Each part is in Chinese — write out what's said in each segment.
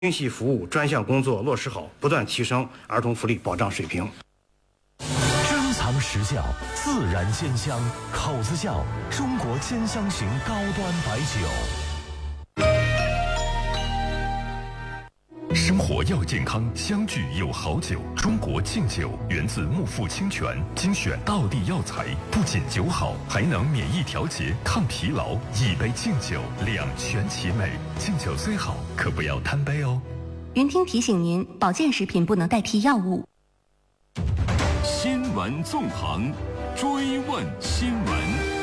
精细服务专项工作落实好，不断提升儿童福利保障水平。 珍藏实窖，自然鲜香，口子窖，中国兼香型高端白酒。生活要健康，相聚有好酒。中国敬酒源自木富清泉，精选道地药材，不仅酒好，还能免疫调节、抗疲劳。一杯敬酒，两全其美。敬酒虽好，可不要贪杯哦。 云听提醒您，保健食品不能代替药物。 新闻纵横，追问新闻。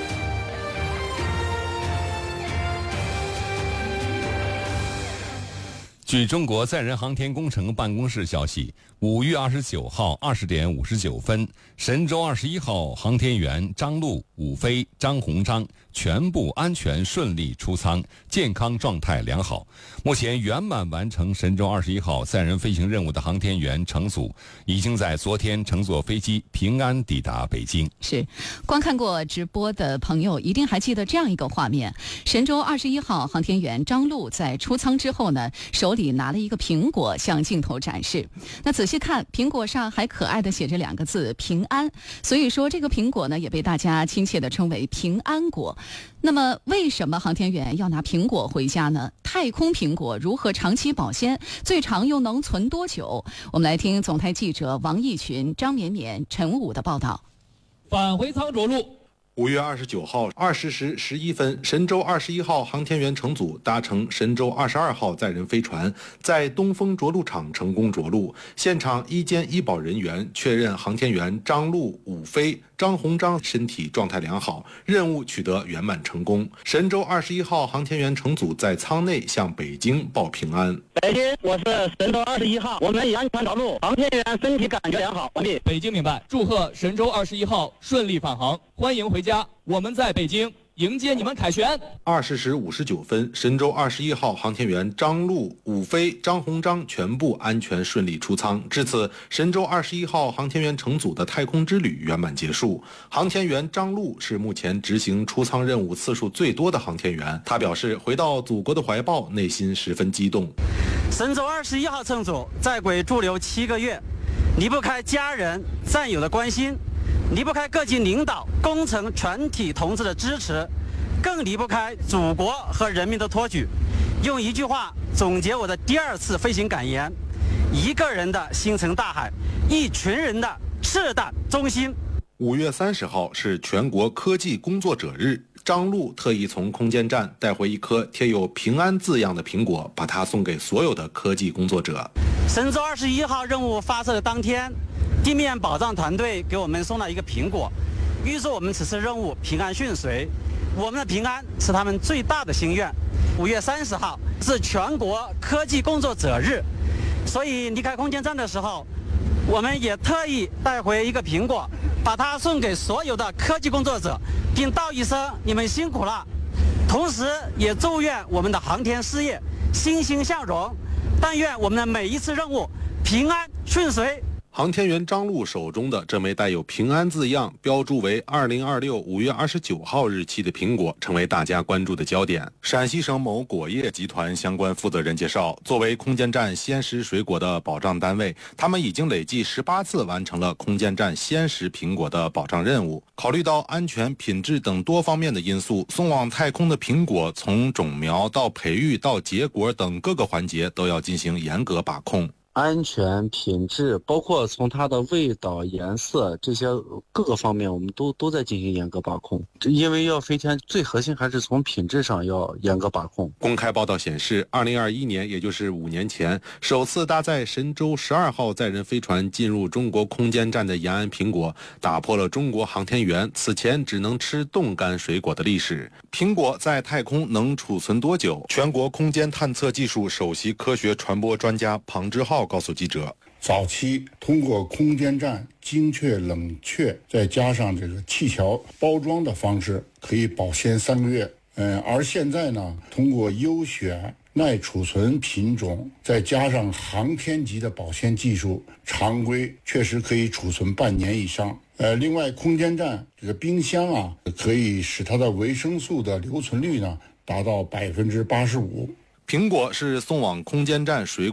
据中国载人航天工程办公室消息，5月29号20点59分，神舟21号航天员张陆、武飞、张鸿章全部安全顺利出舱，健康状态良好。目前圆满完成神舟21号载人飞行任务的航天员乘组，已经在昨天乘坐飞机平安抵达北京。 是，观看过直播的朋友一定还记得这样一个画面：神舟21号航天员张陆在出舱之后呢，手里拿了一个苹果向镜头展示。那仔细看，苹果上还可爱的写着2个字“平安”，所以说这个苹果呢也被大家亲切地称为平安果。那么为什么航天员要拿苹果回家呢？太空苹果如何长期保鲜？最长又能存多久？我们来听总台记者王毅群、张绵绵、陈武的报道。 返回舱着陆。 5月29号20时11分，神舟21号航天员乘组搭乘神舟22号载人飞船，在东风着陆场成功着陆。现场医监医保人员确认航天员张陆、武飞、张鸿章身体状态良好，任务取得圆满成功。神舟21号航天员乘组在舱内向北京报平安。 北京，我是神舟21号，我们已安全着陆，航天员身体感觉良好，完毕。 北京明白，祝贺神舟21号顺利返航，欢迎回家，我们在北京迎接你们凯旋。 20时59分，神舟21号航天员张陆、武飞、张鸿章全部安全顺利出舱。至此，神舟21号航天员乘组的太空之旅圆满结束。航天员张陆是目前执行出舱任务次数最多的航天员。他表示，回到祖国的怀抱，内心十分激动。 神舟21号乘组在轨驻留7个月，离不开家人、战友的关心，离不开各级领导、工程全体同志的支持，更离不开祖国和人民的托举。用一句话总结我的第2次飞行感言：一个人的星辰大海，一群人的赤胆忠心。 5月30号是全国科技工作者日，张陆特意从空间站带回一颗贴有平安字样的苹果，把它送给所有的科技工作者。 神舟21号任务发射的当天，地面保障团队给我们送了一个苹果，预祝我们此次任务平安顺遂。我们的平安是他们最大的心愿。5月30号是全国科技工作者日，所以离开空间站的时候，我们也特意带回一个苹果，把它送给所有的科技工作者，并道一声你们辛苦了。同时也祝愿我们的航天事业欣欣向荣，但愿我们的每一次任务平安顺遂。 航天员张陆手中的这枚带有平安字样、标注为2026 5月29号日期的苹果，成为大家关注的焦点。陕西省某果业集团相关负责人介绍，作为空间站鲜食水果的保障单位，他们已经累计18次完成了空间站鲜食苹果的保障任务。考虑到安全、品质等多方面的因素，送往太空的苹果从种苗到培育到结果等各个环节都要进行严格把控。 安全、品质，包括从它的味道、颜色这些各个方面，我们都在进行严格把控。因为要飞天，最核心还是从品质上要严格把控。 公开报道显示，2021年，也就是5年前，首次搭载神舟12号载人飞船进入中国空间站的延安苹果，打破了中国航天员此前只能吃冻干水果的历史。苹果在太空能储存多久？全国空间探测技术首席科学传播专家庞之浩告诉记者， 早期通过空间站精确冷却，再加上这个气条包装的方式，可以保鲜3个月。而现在呢，通过优选耐储存品种，再加上航天级的保鲜技术，常规确实可以储存半年以上。另外，空间站这个冰箱啊，可以使它的维生素的留存率呢达到85%。 苹果是送往空间站水果